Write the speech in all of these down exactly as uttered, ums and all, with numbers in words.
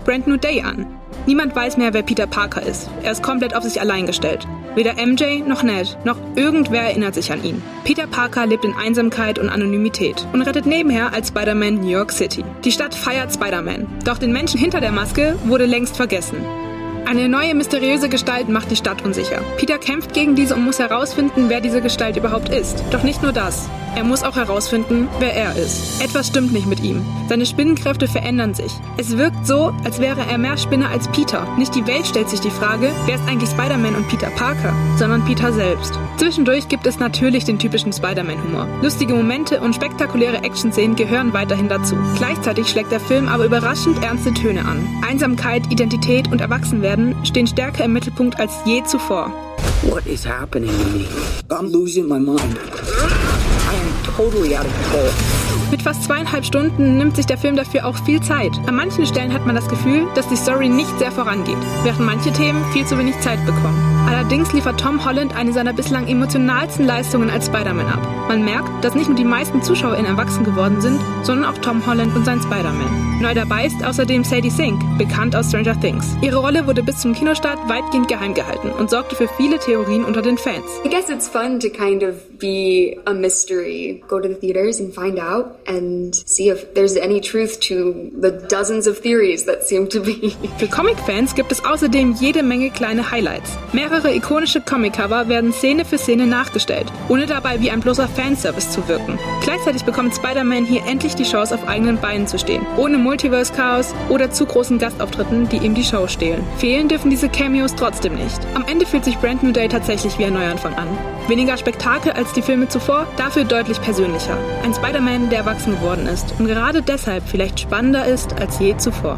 Brand New Day an. Niemand weiß mehr, wer Peter Parker ist. Er ist komplett auf sich allein gestellt. Weder M J noch Ned noch irgendwer erinnert sich an ihn. Peter Parker lebt in Einsamkeit und Anonymität und rettet nebenher als Spider-Man New York City. Die Stadt feiert Spider-Man, doch den Menschen hinter der Maske wurde längst vergessen. Eine neue mysteriöse Gestalt macht die Stadt unsicher. Peter kämpft gegen diese und muss herausfinden, wer diese Gestalt überhaupt ist. Doch nicht nur das. Er muss auch herausfinden, wer er ist. Etwas stimmt nicht mit ihm. Seine Spinnenkräfte verändern sich. Es wirkt so, als wäre er mehr Spinner als Peter. Nicht die Welt stellt sich die Frage, wer ist eigentlich Spider-Man und Peter Parker, sondern Peter selbst. Zwischendurch gibt es natürlich den typischen Spider-Man-Humor. Lustige Momente und spektakuläre Action-Szenen gehören weiterhin dazu. Gleichzeitig schlägt der Film aber überraschend ernste Töne an. Einsamkeit, Identität und Erwachsenwerden stehen stärker im Mittelpunkt als je zuvor. What is happening to me? I'm losing my mind. I am totally out of control. Mit fast zweieinhalb Stunden nimmt sich der Film dafür auch viel Zeit. An manchen Stellen hat man das Gefühl, dass die Story nicht sehr vorangeht, während manche Themen viel zu wenig Zeit bekommen. Allerdings liefert Tom Holland eine seiner bislang emotionalsten Leistungen als Spider-Man ab. Man merkt, dass nicht nur die meisten ZuschauerInnen erwachsen geworden sind, sondern auch Tom Holland und sein Spider-Man. Neu dabei ist außerdem Sadie Sink, bekannt aus Stranger Things. Ihre Rolle wurde bis zum Kinostart weitgehend geheim gehalten und sorgte für viele Theorien unter den Fans. I guess it's fun to kind of be a mystery. Go to the theaters and find out and see if there's any truth to the dozens of theories that seem to be. Für Comic-Fans gibt es außerdem jede Menge kleine Highlights. Mehrere ikonische Comic-Cover werden Szene für Szene nachgestellt, ohne dabei wie ein bloßer Fanservice zu wirken. Gleichzeitig bekommt Spider-Man hier endlich die Chance, auf eigenen Beinen zu stehen, ohne Multiverse-Chaos oder zu großen Gastauftritten, die ihm die Show stehlen. Fehlen dürfen diese Cameos trotzdem nicht. Am Ende fühlt sich Brand New Day tatsächlich wie ein Neuanfang an. Weniger Spektakel als die Filme zuvor, dafür deutlich persönlicher. Ein Spider-Man, der erwachsen geworden ist und gerade deshalb vielleicht spannender ist als je zuvor.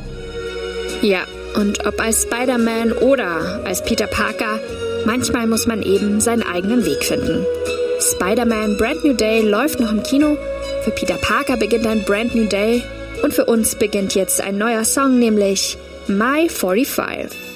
Ja, und ob als Spider-Man oder als Peter Parker, manchmal muss man eben seinen eigenen Weg finden. Spider-Man Brand New Day läuft noch im Kino, für Peter Parker beginnt ein Brand New Day und für uns beginnt jetzt ein neuer Song, nämlich My forty-five.